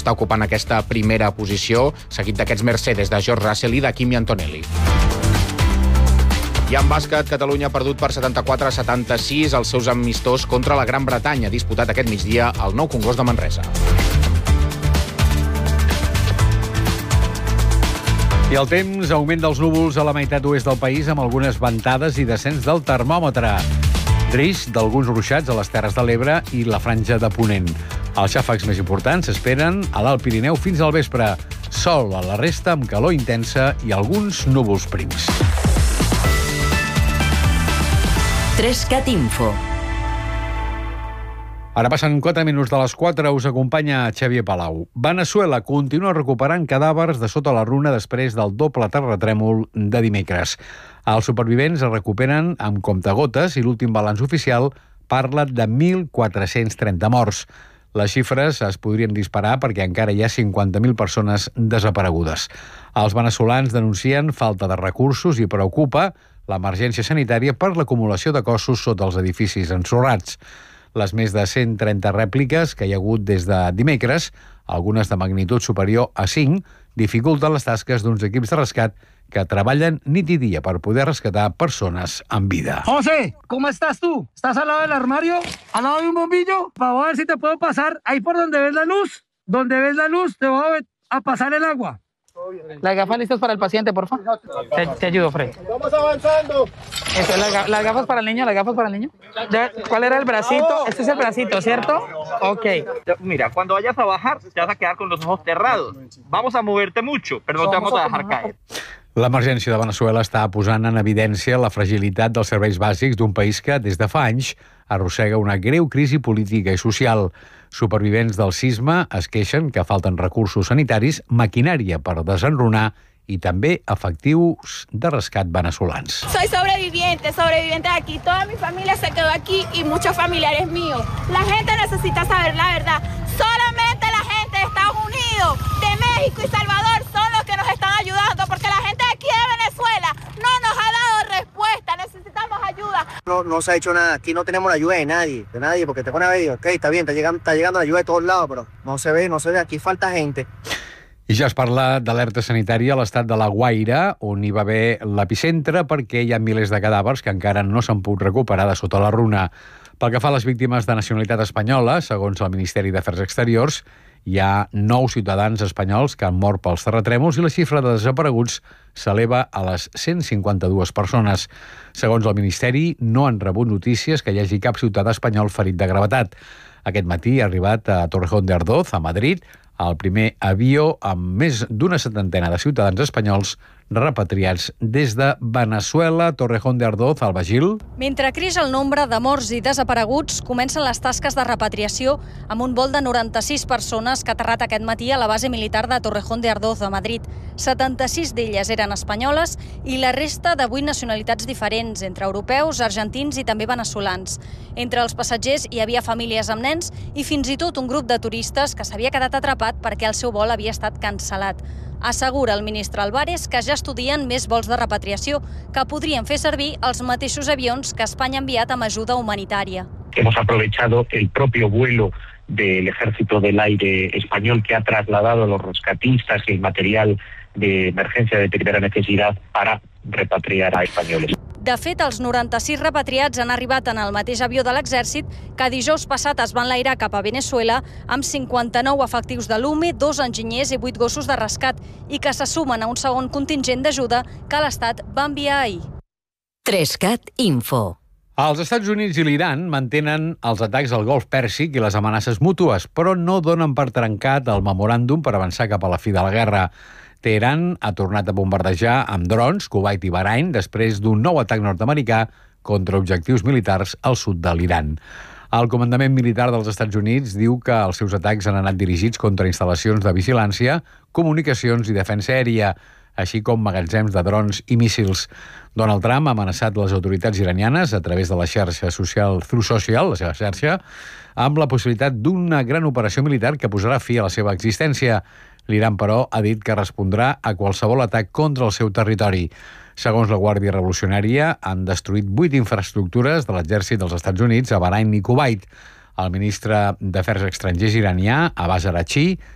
està ocupant aquesta primera posició, seguit d'aquests Mercedes de George Russell i de Kimi Antonelli. I en bàsquet, Catalunya ha perdut per 74-76 els seus amistós contra la Gran Bretanya, disputat aquest migdia al Nou Congost de Manresa. I el temps, augment dels núvols a la meitat oest del país amb algunes ventades i descens del termòmetre. Risc d'alguns ruixats a les Terres de l'Ebre i la Franja de Ponent. Els xàfecs més importants s'esperen a l'Alt Pirineu fins al vespre. Sol a la resta amb calor intensa i alguns núvols prims. 3CAT Info. Ara passen 4 minuts de les 4, us acompanya Xavier Palau. Veneçuela continua recuperant cadàvers de sota la runa després del doble terratrèmol de dimecres. Els supervivents es recuperen amb comptagotes i l'últim balanç oficial parla de 1.430 morts. Les xifres es podrien disparar perquè encara hi ha 50.000 persones desaparegudes. Els veneçolans denuncien falta de recursos i preocupa l'emergència sanitària per l'acumulació de cossos sota els edificis ensorrats. Les més de 130 rèpliques que hi ha hagut des de dimecres, algunes de magnitud superior a 5, dificulten les tasques d'uns equips de rescat que treballen nit i dia per poder rescatar persones en vida. José, ¿cómo estás tú? ¿Estás al lado del armario? ¿Al lado de un bombillo? Vamos a ver si te puedo pasar ahí por donde ves la luz. Donde ves la luz te voy a pasar el agua. Las gafas listas para el paciente, por favor. Te ayudo, Fred. Vamos avanzando. Eso, las gafas para el niño, las gafas para el niño. ¿Cuál era el bracito? Este es el bracito, ¿cierto? Ok. Mira, cuando vayas a bajar, te vas a quedar con los ojos cerrados. Vamos a moverte mucho, pero no te vamos a dejar caer. L'emergència de Veneçuela està posant en evidència la fragilitat dels serveis bàsics d'un país que, des de fa anys, arrossega una greu crisi política i social. Supervivents del sisme es queixen que falten recursos sanitaris, maquinària per desenrunar i també efectius de rescat venezolans. Soy sobreviviente de aquí. Toda mi familia se quedó aquí y muchos familiares míos. La gente necesita saber la verdad. Solamente la gente de Estados Unidos, de México y Salvador son los que nos están ayudando, porque la gente de aquí de Venezuela no nos ha dado respuesta. Necesitamos ayuda. No se ha hecho nada. Aquí no tenemos la ayuda de nadie, porque te pone a ver, ok, está bien, está llegando la ayuda de todos lados, pero no se ve, aquí falta gente. I ja es parla d'alerta sanitària a l'estat de La Guaira, on hi va haver l'epicentre, perquè hi ha milers de cadàvers que encara no s'han pogut recuperar de sota la runa. Pel que fa a les víctimes de nacionalitat espanyola, segons el Ministeri d'Afers Exteriors, hi ha 9 ciutadans espanyols que han mort pels terratrèmols i la xifra de desapareguts s'eleva a les 152 persones. Segons el Ministeri, no han rebut notícies que hi hagi cap ciutadà espanyol ferit de gravetat. Aquest matí ha arribat a Torrejón de Ardoz, a Madrid, el primer avió amb més d'una setantena de ciutadans espanyols repatriats des de Veneçuela. Torrejón de Ardoz, Alba Gil. Mentre creix el nombre de morts i desapareguts, comencen les tasques de repatriació amb un vol de 96 persones que ha aterrat aquest matí a la base militar de Torrejón de Ardoz, a Madrid. 76 d'elles eren espanyoles i la resta de 8 nacionalitats diferents, entre europeus, argentins i també veneçolans. Entre els passatgers hi havia famílies amb nens i fins i tot un grup de turistes que s'havia quedat atrapat perquè el seu vol havia estat cancel·lat. Assegura el ministre Álvarez que ja estudien més vols de repatriació que podrien fer servir els mateixos avions que Espanya ha enviat amb ajuda humanitària. Hemos aprovechado el propio vuelo del Ejército del Aire español que ha trasladado los rescatistas y el material de emergencia de primera necesidad para repatriar a españoles. De fet, els 96 repatriats han arribat en el mateix avió de l'Exèrcit que dijous passat es va enlairar cap a Veneçuela amb 59 efectius de l'UME, 2 enginyers i 8 gossos de rescat i que se sumen a un segon contingent d'ajuda que l'Estat va enviar ahir. 3CAT Info. Els Estats Units i l'Iran mantenen els atacs al Golf Pèrsic i les amenaces mútues, però no donen per trencat el memoràndum per avançar cap a la fi de la guerra. Teheran ha tornat a bombardejar amb drons Kuwait i Bahrain després d'un nou atac nord-americà contra objectius militars al sud de l'Iran. El comandament militar dels Estats Units diu que els seus atacs han anat dirigits contra instal·lacions de vigilància, comunicacions i defensa aèria, així com magatzems de drons i míssils. Donald Trump ha amenaçat les autoritats iranianes a través de la xarxa social Truth Social, la seva xarxa, amb la possibilitat d'una gran operació militar que posarà fi a la seva existència. L'Iran, però, ha dit que respondrà a qualsevol atac contra el seu territori. Segons la Guàrdia Revolucionària, han destruït 8 infraestructures de l'exèrcit dels Estats Units a Bahrain i Kuwait. El ministre d'Afers Estrangers iranià, Abbas Araghchi,